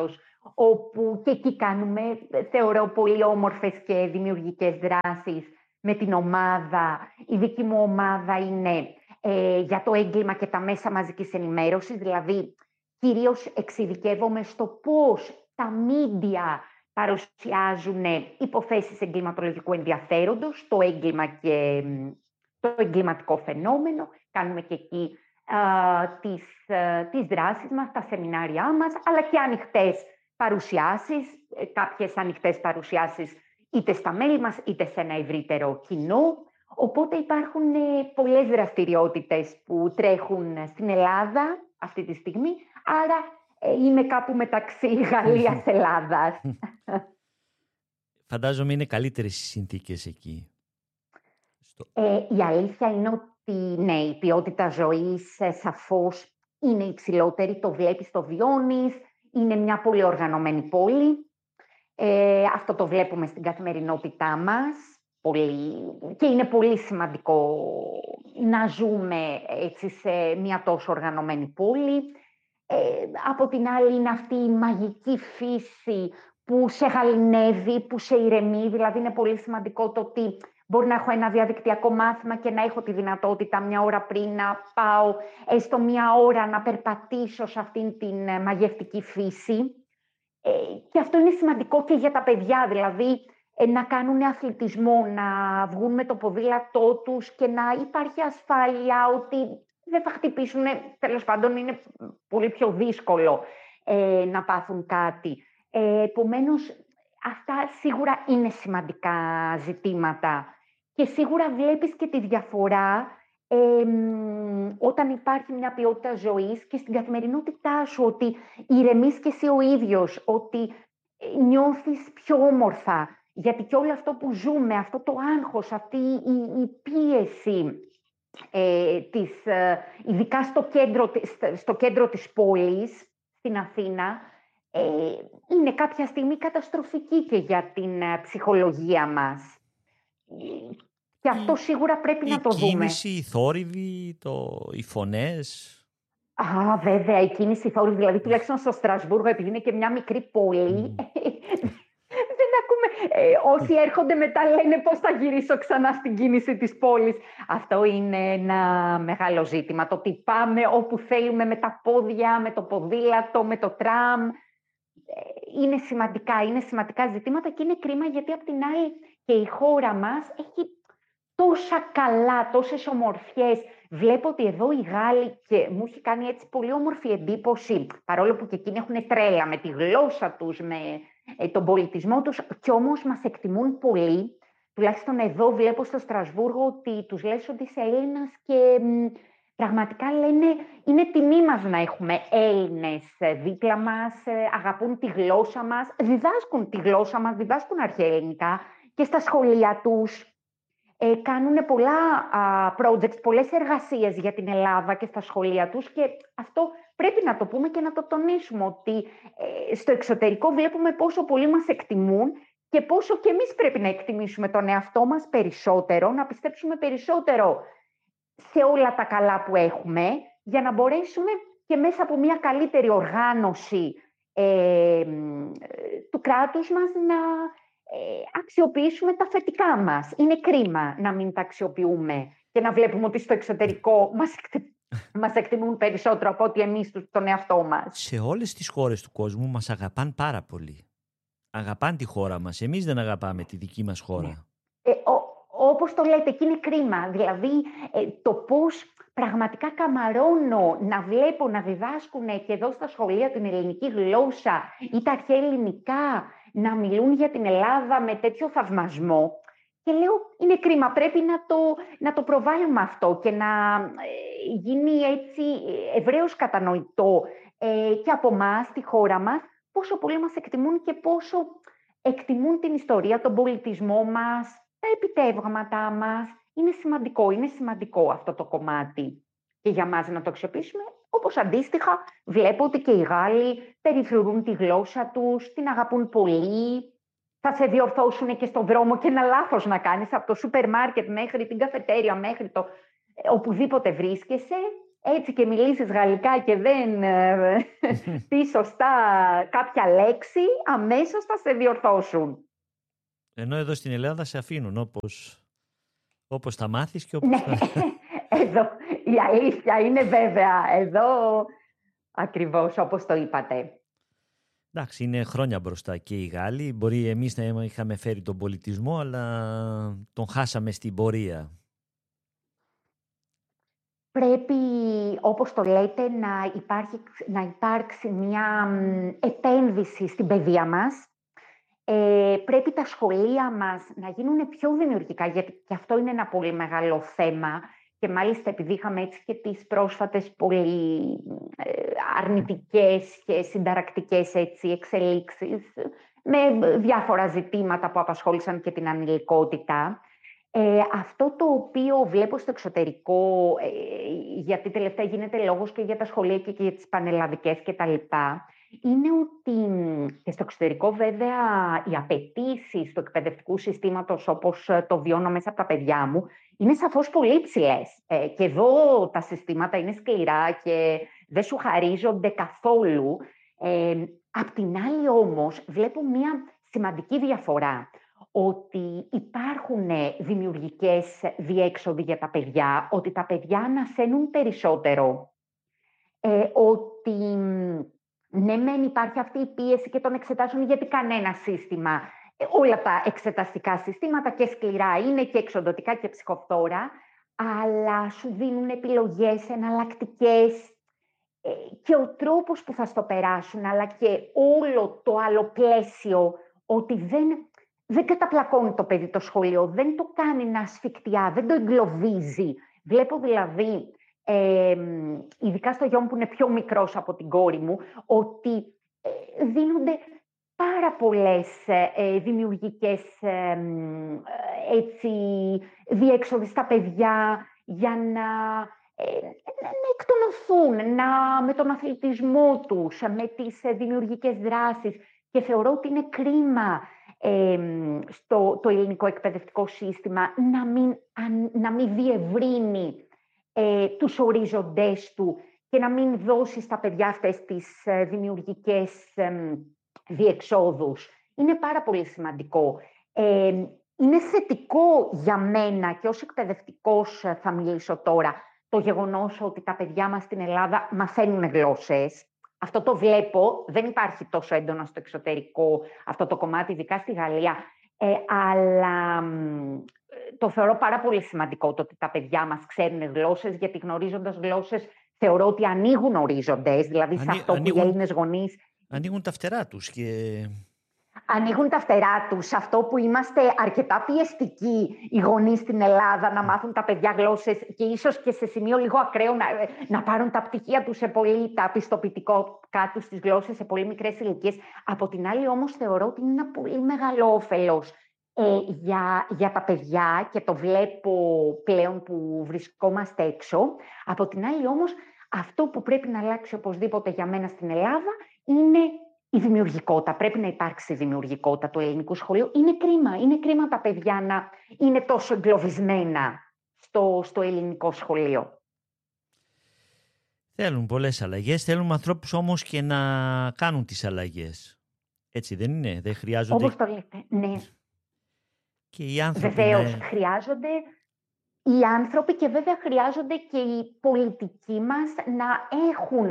όπου και εκεί κάνουμε, θεωρώ, πολύ όμορφες και δημιουργικές δράσεις με την ομάδα. Η δική μου ομάδα είναι για το έγκλημα και τα μέσα μαζικής ενημέρωσης, δηλαδή κυρίως εξειδικεύομαι στο πώς τα μίντια παρουσιάζουν υποθέσεις εγκληματολογικού ενδιαφέροντος, το έγκλημα και το εγκληματικό φαινόμενο. Κάνουμε και εκεί τις δράσεις μας, τα σεμινάρια μας, αλλά και ανοιχτές παρουσιάσεις, κάποιες ανοιχτές παρουσιάσεις είτε στα μέλη μας, είτε σε ένα ευρύτερο κοινό. Οπότε υπάρχουν πολλές δραστηριότητες που τρέχουν στην Ελλάδα αυτή τη στιγμή, άρα είμαι κάπου μεταξύ Γαλλίας-Ελλάδας. Φαντάζομαι είναι καλύτερες οι συνθήκες εκεί. Η αλήθεια είναι ότι ναι, η ποιότητα ζωής σαφώς είναι υψηλότερη, το βλέπεις, το βιώνεις, είναι μια πολύ οργανωμένη πόλη. Αυτό το βλέπουμε στην καθημερινότητά μας και είναι πολύ σημαντικό να ζούμε έτσι σε μια τόσο οργανωμένη πόλη. Από την άλλη είναι αυτή η μαγική φύση που σε γαληνεύει, που σε ηρεμεί, δηλαδή είναι πολύ σημαντικό το ότι μπορεί να έχω ένα διαδικτυακό μάθημα και να έχω τη δυνατότητα μια ώρα πριν να πάω έστω μια ώρα να περπατήσω σε αυτήν την μαγευτική φύση. Και αυτό είναι σημαντικό και για τα παιδιά, δηλαδή να κάνουν αθλητισμό, να βγουν με το ποδήλατό τους και να υπάρχει ασφάλεια ότι δεν θα χτυπήσουν, τέλος πάντων είναι πολύ πιο δύσκολο να πάθουν κάτι. Επομένως, αυτά σίγουρα είναι σημαντικά ζητήματα και σίγουρα βλέπεις και τη διαφορά όταν υπάρχει μια ποιότητα ζωής και στην καθημερινότητά σου, ότι ηρεμείς και εσύ ο ίδιος, ότι νιώθεις πιο όμορφα, γιατί και όλο αυτό που ζούμε, αυτό το άγχος, αυτή η πίεση, ειδικά στο κέντρο της πόλης, στην Αθήνα, είναι κάποια στιγμή καταστροφική και για την ψυχολογία μας. Και αυτό σίγουρα πρέπει να το δούμε. Η κίνηση, οι θόρυβοι, οι φωνές. Βέβαια, η κίνηση, οι θόρυβοι, δηλαδή τουλάχιστον στο Στρασβούργο, επειδή είναι και μια μικρή πόλη, δεν ακούμε. Όσοι έρχονται μετά λένε πώς θα γυρίσω ξανά στην κίνηση της πόλης. Αυτό είναι ένα μεγάλο ζήτημα. Το ότι πάμε όπου θέλουμε με τα πόδια, με το ποδήλατο, με το τραμ. Είναι σημαντικά ζητήματα και είναι κρίμα γιατί απ' την άλλη και η χώρα μας έχει τόσα καλά, τόσες ομορφιές. Βλέπω ότι εδώ οι Γάλλοι, και μου έχει κάνει έτσι πολύ όμορφη εντύπωση, παρόλο που και εκείνοι έχουν τρέλα με τη γλώσσα τους, με τον πολιτισμό τους, κι όμως μας εκτιμούν πολύ. Τουλάχιστον εδώ βλέπω στο Στρασβούργο ότι τους λες ότι είσαι Έλληνας και πραγματικά λένε είναι τιμή μας να έχουμε Έλληνες δίπλα μας, αγαπούν τη γλώσσα μας, διδάσκουν τη γλώσσα μας, διδάσκουν αρχαία ελληνικά και στα σχολεία τους. Κάνουν πολλά projects, πολλές εργασίες για την Ελλάδα και στα σχολεία τους και αυτό πρέπει να το πούμε και να το τονίσουμε ότι στο εξωτερικό βλέπουμε πόσο πολύ μας εκτιμούν και πόσο και εμείς πρέπει να εκτιμήσουμε τον εαυτό μας περισσότερο, να πιστέψουμε περισσότερο σε όλα τα καλά που έχουμε για να μπορέσουμε και μέσα από μια καλύτερη οργάνωση του κράτους μας να αξιοποιήσουμε τα θετικά μας. Είναι κρίμα να μην τα αξιοποιούμε και να βλέπουμε ότι στο εξωτερικό μας εκτιμούν περισσότερο από ότι εμείς τον εαυτό μας. Σε όλες τις χώρες του κόσμου μας αγαπάν πάρα πολύ. Αγαπάν τη χώρα μας. Εμείς δεν αγαπάμε τη δική μας χώρα. Όπως το λέτε, εκεί είναι κρίμα. Δηλαδή, το πώς πραγματικά καμαρώνω να βλέπω να διδάσκουν και εδώ στα σχολεία την ελληνική γλώσσα ή τα αρχαία ελληνικά, να μιλούν για την Ελλάδα με τέτοιο θαυμασμό. Και λέω, είναι κρίμα, πρέπει να το προβάλλουμε αυτό και να γίνει έτσι ευρέως κατανοητό και από εμάς, τη χώρα μας, πόσο πολύ μας εκτιμούν και πόσο εκτιμούν την ιστορία, τον πολιτισμό μας, τα επιτεύγματά μας. Είναι σημαντικό αυτό το κομμάτι και για μας να το αξιοποιήσουμε. Όπως αντίστοιχα βλέπω ότι και οι Γάλλοι περιφρουρούν τη γλώσσα τους, την αγαπούν πολύ. Θα σε διορθώσουν και στον δρόμο και ένα λάθος να κάνεις από το σούπερ μάρκετ μέχρι την καφετέρια, μέχρι το οπουδήποτε βρίσκεσαι. έτσι και μιλήσεις γαλλικά και δεν πεις σωστά κάποια λέξη, αμέσως θα σε διορθώσουν. Ενώ εδώ στην Ελλάδα σε αφήνουν όπως θα μάθεις και όπως Ναι, θα... εδώ η αλήθεια είναι βέβαια, εδώ ακριβώς όπως το είπατε. Εντάξει, είναι χρόνια μπροστά και οι Γάλλοι. Μπορεί εμείς να είχαμε φέρει τον πολιτισμό, αλλά τον χάσαμε στην πορεία. Πρέπει, όπως το λέτε, να υπάρξει μια επένδυση στην παιδεία μας. Πρέπει τα σχολεία μας να γίνουν πιο δημιουργικά, γιατί και αυτό είναι ένα πολύ μεγάλο θέμα. Και μάλιστα επειδή είχαμε έτσι και τις πρόσφατες πολύ αρνητικές και συνταρακτικές εξελίξεις με διάφορα ζητήματα που απασχόλησαν και την ανηλικότητα. Αυτό το οποίο βλέπω στο εξωτερικό, γιατί τελευταία γίνεται λόγος και για τα σχολεία και για τις πανελλαδικές κτλ., είναι ότι και στο εξωτερικό βέβαια οι απαιτήσεις του εκπαιδευτικού συστήματος, όπως το βιώνω μέσα από τα παιδιά μου, είναι σαφώς πολύ υψηλές. Και εδώ τα συστήματα είναι σκληρά και δεν σου χαρίζονται καθόλου. Απ' την άλλη όμως βλέπω μια σημαντική διαφορά, ότι υπάρχουν δημιουργικές διέξοδοι για τα παιδιά, ότι τα παιδιά ανασένουν περισσότερο, ότι ναι μεν υπάρχει αυτή η πίεση και των εξετάσεων, γιατί κανένα σύστημα, όλα τα εξεταστικά συστήματα και σκληρά είναι και εξοντωτικά και ψυχοφθόρα, αλλά σου δίνουν επιλογές εναλλακτικές και ο τρόπος που θα στο περάσουν, αλλά και όλο το άλλο πλαίσιο, ότι δεν καταπλακώνει το παιδί το σχολείο, δεν το κάνει να ασφικτιά, δεν το εγκλωβίζει. Βλέπω δηλαδή, ειδικά στο γιο μου που είναι πιο μικρός από την κόρη μου, ότι δίνονται πάρα πολλές δημιουργικές διέξοδοι στα παιδιά για να εκτονωθούν, με τον αθλητισμό τους, με τις δημιουργικές δράσεις. Και θεωρώ ότι είναι κρίμα το ελληνικό εκπαιδευτικό σύστημα να μην διευρύνει τους ορίζοντές του και να μην δώσει στα παιδιά αυτές τις δημιουργικές διεξόδους. Είναι πάρα πολύ σημαντικό. Είναι θετικό για μένα και ως εκπαιδευτικός θα μιλήσω τώρα το γεγονός ότι τα παιδιά μας στην Ελλάδα μαθαίνουν γλώσσες. Αυτό το βλέπω, δεν υπάρχει τόσο έντονα στο εξωτερικό αυτό το κομμάτι, ειδικά στη Γαλλία, αλλά το θεωρώ πάρα πολύ σημαντικό το ότι τα παιδιά μας ξέρουν γλώσσες, γιατί γνωρίζοντας γλώσσες θεωρώ ότι ανοίγουν ορίζοντες, δηλαδή σε αυτό που οι Έλληνες γονείς... Ανοίγουν τα φτερά τους και... Ανοίγουν τα φτερά τους. Αυτό που είμαστε αρκετά πιεστικοί οι γονείς στην Ελλάδα να μάθουν τα παιδιά γλώσσες και ίσως και σε σημείο λίγο ακραίο να πάρουν τα πτυχία τους τα πιστοποιητικά τους στις γλώσσες σε πολύ μικρές ηλικίες. Από την άλλη όμως θεωρώ ότι είναι ένα πολύ μεγάλο όφελος για τα παιδιά και το βλέπω πλέον που βρισκόμαστε έξω. Από την άλλη όμως αυτό που πρέπει να αλλάξει οπωσδήποτε για μένα στην Ελλάδα είναι η δημιουργικότητα. Πρέπει να υπάρξει δημιουργικότητα του ελληνικού σχολείου. Είναι κρίμα τα παιδιά να είναι τόσο εγκλωβισμένα στο ελληνικό σχολείο. Θέλουν πολλές αλλαγές. Θέλουν ανθρώπους όμως και να κάνουν τις αλλαγές. Έτσι δεν είναι? Δεν χρειάζονται... Όπως το λέτε, ναι. Και οι άνθρωποι... Βεβαίως, χρειάζονται οι άνθρωποι και βέβαια χρειάζονται και οι πολιτικοί μας να έχουν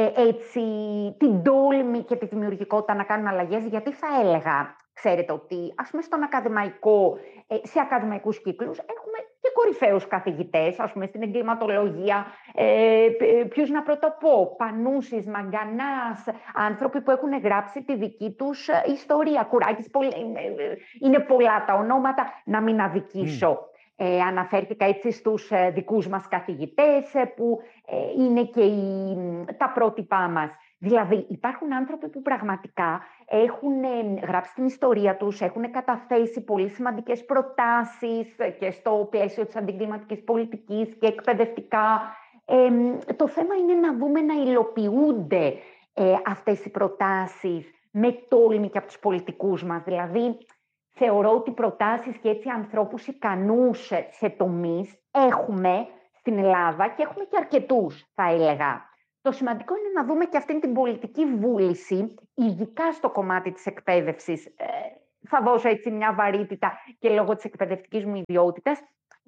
την τόλμη και τη δημιουργικότητα να κάνουν αλλαγές, γιατί θα έλεγα, ξέρετε ότι ας πούμε στον ακαδημαϊκό, σε ακαδημαϊκούς κύκλους έχουμε και κορυφαίους καθηγητές, ας πούμε στην εγκληματολογία, ποιους να πρωτοπώ, Πανούσης, Μαγκανάς, άνθρωποι που έχουν γράψει τη δική τους ιστορία, Κουράκης, είναι πολλά τα ονόματα, να μην αδικήσω. Αναφέρθηκα έτσι στους δικούς μας καθηγητές που είναι και τα πρότυπά μας. Δηλαδή υπάρχουν άνθρωποι που πραγματικά έχουν γράψει την ιστορία τους, έχουν καταθέσει πολύ σημαντικές προτάσεις και στο πλαίσιο της αντιγκληματικής πολιτικής και εκπαιδευτικά. Το θέμα είναι να δούμε να υλοποιούνται αυτές οι προτάσεις με τόλμη και από τους πολιτικούς μας. Δηλαδή θεωρώ ότι προτάσεις και έτσι ανθρώπους ικανούς σε τομείς έχουμε στην Ελλάδα και έχουμε και αρκετούς, θα έλεγα. Το σημαντικό είναι να δούμε και αυτή την πολιτική βούληση, ειδικά στο κομμάτι της εκπαίδευσης. Θα δώσω έτσι μια βαρύτητα και λόγω της εκπαιδευτικής μου ιδιότητας,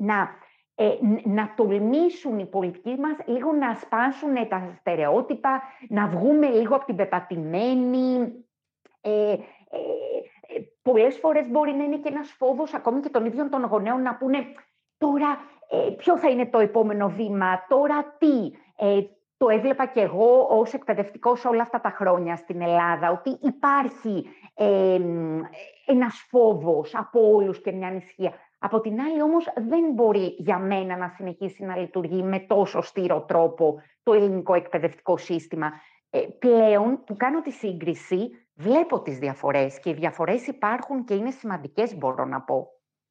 να τολμήσουν οι πολιτικοί μας λίγο να σπάσουν τα στερεότυπα, να βγούμε λίγο από την πεπατημένη. Πολλές φορές μπορεί να είναι και ένας φόβος ακόμη και των ίδιων των γονέων να πούνε τώρα ποιο θα είναι το επόμενο βήμα, τώρα τι. Το έβλεπα και εγώ ως εκπαιδευτικός όλα αυτά τα χρόνια στην Ελλάδα, ότι υπάρχει ένας φόβος από όλους και μια ανησυχία. Από την άλλη όμως δεν μπορεί για μένα να συνεχίσει να λειτουργεί με τόσο στήρο τρόπο το ελληνικό εκπαιδευτικό σύστημα. Πλέον που κάνω τη σύγκριση βλέπω τις διαφορές και οι διαφορές υπάρχουν και είναι σημαντικές, μπορώ να πω.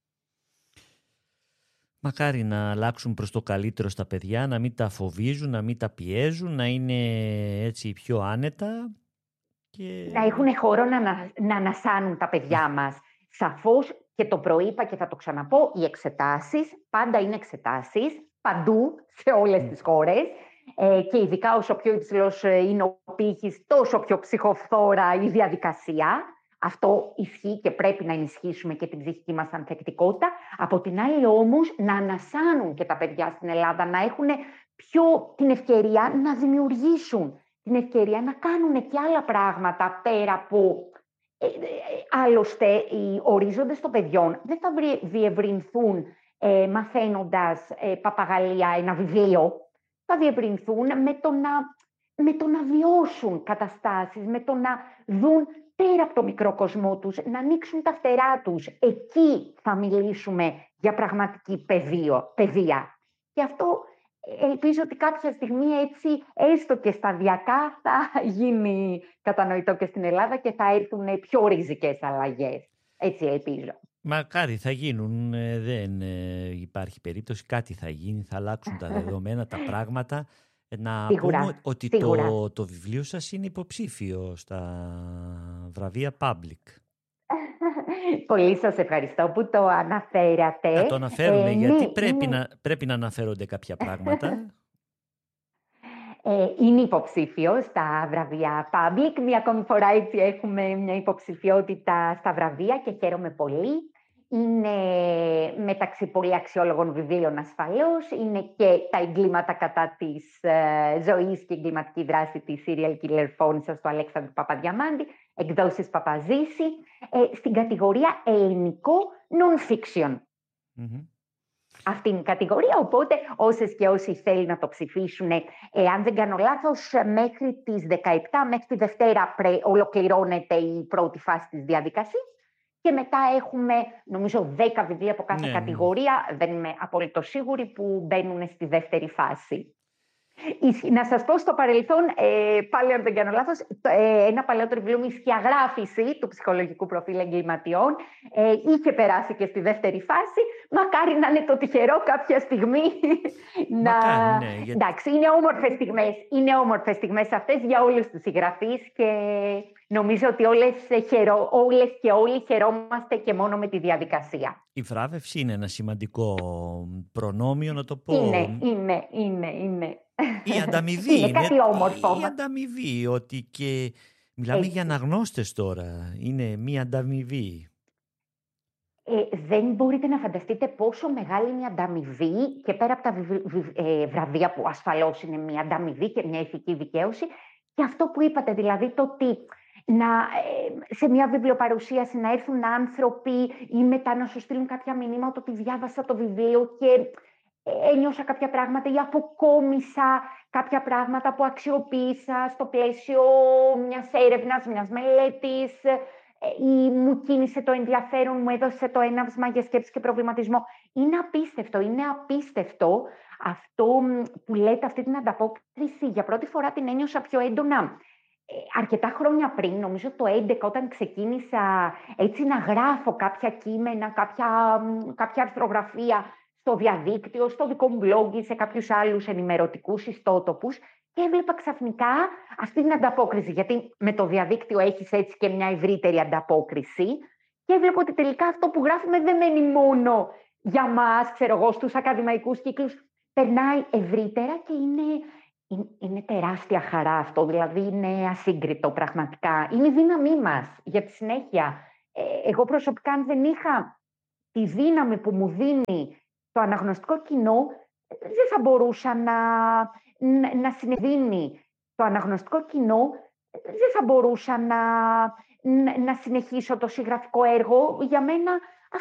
Μακάρι να αλλάξουν προς το καλύτερο στα παιδιά, να μην τα φοβίζουν, να μην τα πιέζουν, να είναι έτσι πιο άνετα. Και... να έχουν χώρο να ανασάνουν τα παιδιά μας. Σαφώς και το προείπα και θα το ξαναπώ, οι εξετάσεις πάντα είναι εξετάσεις, παντού, σε όλες τις χώρες. Και ειδικά όσο πιο υψηλός είναι ο πύχης, τόσο πιο ψυχοφθόρα η διαδικασία. Αυτό ισχύει και πρέπει να ενισχύσουμε και την ψυχική μας ανθεκτικότητα. Από την άλλη όμως να ανασάνουν και τα παιδιά στην Ελλάδα, να έχουν πιο την ευκαιρία να δημιουργήσουν, την ευκαιρία να κάνουν και άλλα πράγματα πέρα από... Άλλωστε, οι ορίζοντες των παιδιών δεν θα διευρυνθούν μαθαίνοντας παπαγαλία ένα βιβλίο. Θα διευρυνθούν με το να βιώσουν καταστάσεις, με το να δουν πέρα από το μικρό κοσμό τους, να ανοίξουν τα φτερά τους. Εκεί θα μιλήσουμε για πραγματική παιδεία. Και αυτό ελπίζω ότι κάποια στιγμή έτσι, έστω και σταδιακά, θα γίνει κατανοητό και στην Ελλάδα και θα έρθουν πιο ριζικές αλλαγές. Έτσι ελπίζω. Μακάρι θα γίνουν, δεν υπάρχει περίπτωση, κάτι θα γίνει, θα αλλάξουν τα δεδομένα, τα πράγματα. Να πούμε ότι το βιβλίο σας είναι υποψήφιο στα βραβεία Public. Πολύ σας ευχαριστώ που το αναφέρατε. Να το αναφέρουμε γιατί πρέπει να αναφέρονται κάποια πράγματα. Είναι υποψήφιο στα βραβεία Public. Μια ακόμη φορά έτσι έχουμε μια υποψηφιότητα στα βραβεία και χαίρομαι πολύ. Είναι μεταξύ πολύ αξιόλογων βιβλίων ασφαλώς. Είναι και τα εγκλήματα κατά της ζωής και εγκληματική δράση της serial killer φόνισσας του Αλέξανδρου Παπαδιαμάντη, εκδόσεις Παπαζήση, στην κατηγορία ελληνικό non-fiction. Αυτή είναι η κατηγορία, οπότε όσες και όσοι θέλουν να το ψηφίσουν, αν δεν κάνω λάθος, μέχρι τις 17, μέχρι τη Δευτέρα ολοκληρώνεται η πρώτη φάση της διαδικασίας και μετά έχουμε, νομίζω, 10 βιβλία από κάθε κατηγορία, δεν είμαι απολύτως σίγουρη, που μπαίνουν στη δεύτερη φάση. Να σας πω στο παρελθόν, πάλι αν δεν κάνω λάθος, ένα παλαιότερο βιβλίο μου, η σκιαγράφηση του ψυχολογικού προφίλ εγκληματιών, είχε περάσει και στη δεύτερη φάση. Μακάρι να είναι το τυχερό κάποια στιγμή. Εντάξει, είναι όμορφες στιγμές αυτές για όλους τους συγγραφείς και νομίζω ότι όλες και όλοι χαιρόμαστε και μόνο με τη διαδικασία. Η βράβευση είναι ένα σημαντικό προνόμιο, να το πω. Είναι. Η ανταμοιβή είναι κάτι όμορφο. Η ανταμοιβή, ότι και μιλάμε για αναγνώστες τώρα. Είναι μία ανταμοιβή. Δεν μπορείτε να φανταστείτε πόσο μεγάλη είναι η ανταμοιβή και πέρα από τα βραβεία που ασφαλώς είναι μια ανταμοιβή και μια ηθική δικαίωση, και αυτό που είπατε, δηλαδή το ότι σε μια βιβλιοπαρουσίαση να έρθουν άνθρωποι ή μετά να σου στείλουν κάποια μηνύματα ότι διάβασα το βιβλίο και ένιωσα κάποια πράγματα ή αποκόμισα κάποια πράγματα που αξιοποίησα στο πλαίσιο μιας έρευνας, μιας μελέτης, ή μου κίνησε το ενδιαφέρον, μου έδωσε το έναυσμα για σκέψη και προβληματισμό. Είναι απίστευτο αυτό που λέτε, αυτή την ανταπόκριση. Για πρώτη φορά την ένιωσα πιο έντονα αρκετά χρόνια πριν, νομίζω το 2011, όταν ξεκίνησα έτσι να γράφω κάποια κείμενα, κάποια αρθρογραφία στο διαδίκτυο, στο δικό μου blog ή σε κάποιους άλλους ενημερωτικούς ιστότοπους, και έβλεπα ξαφνικά αυτή την ανταπόκριση, γιατί με το διαδίκτυο έχεις έτσι και μια ευρύτερη ανταπόκριση, και έβλεπα ότι τελικά αυτό που γράφουμε δεν μένει μόνο για μας, ξέρω εγώ, στους ακαδημαϊκούς κύκλους. περνάει ευρύτερα και είναι τεράστια χαρά αυτό, δηλαδή είναι ασύγκριτο πραγματικά. Είναι η δύναμή μας για τη συνέχεια. Εγώ προσωπικά, αν δεν είχα τη δύναμη που μου δίνει το αναγνωστικό κοινό, δεν θα μπορούσα να συνεδίνει το αναγνωστικό κοινό, δεν θα μπορούσα να συνεχίσω το συγγραφικό έργο. Για μένα